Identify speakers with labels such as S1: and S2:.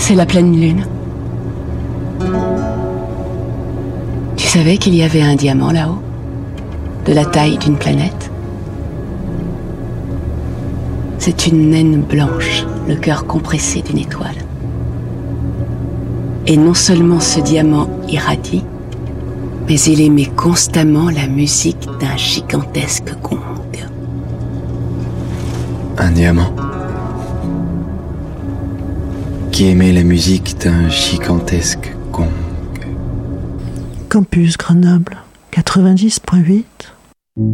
S1: C'est la pleine lune. Tu savais qu'il y avait un diamant là-haut, de la taille d'une planète? C'est une naine blanche, le cœur compressé d'une étoile. Et non seulement ce diamant irradie, mais il émet constamment la musique d'un gigantesque gong.
S2: Un diamant qui émet la musique d'un gigantesque gong.
S3: Campus Grenoble 90.8